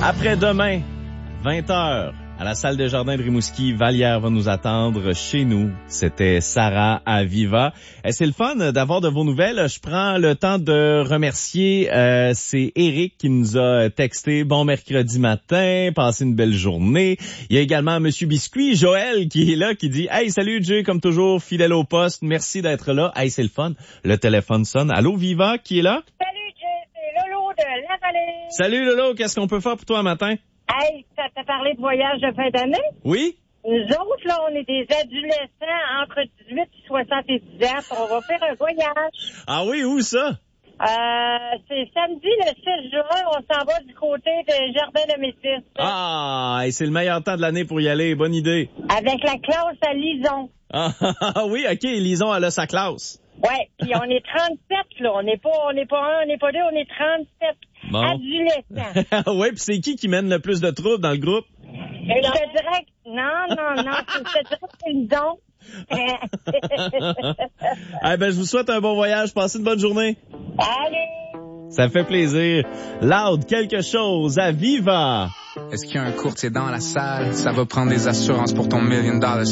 Après-demain, 20h, à la salle des jardins de Rimouski, Vallière va nous attendre chez nous. C'était Sarah à Viva. C'est le fun d'avoir de vos nouvelles. Je prends le temps de remercier, c'est Eric qui nous a texté « Bon mercredi matin, passez une belle journée ». Il y a également Monsieur Biscuit, Joël, qui est là, qui dit « Hey, salut Jay, comme toujours, fidèle au poste, merci d'être là. » Hey, c'est le fun. Le téléphone sonne. Allô, Viva, qui est là? Salut Jay, c'est Lolo de La Vallée. Salut Lolo, qu'est-ce qu'on peut faire pour toi un matin? Hey, ça t'a parlé de voyage de fin d'année? Oui? Nous autres, là, on est des adolescents entre 18 et 70 ans. On va faire un voyage. Ah oui, où ça? C'est samedi le 6 juin. On s'en va du côté de Jardin de Métis. Ah, et c'est le meilleur temps de l'année pour y aller. Bonne idée. Avec la classe à Lison. Ah oui, OK, Lison, elle a sa classe. Ouais, puis on est 37, là. On n'est pas un, on n'est pas deux, on est 37. Bon. Adolescents. Oui, puis c'est qui mène le plus de troubles dans le groupe? Je te dirais que... Non, je te dirais que c'est Lison. Eh ben, je vous souhaite un bon voyage. Passez une bonne journée. Allez! Ça fait plaisir. Loud, quelque chose à Viva. Est-ce qu'il y a un courtier dans la salle? Ça va prendre des assurances pour ton $1 million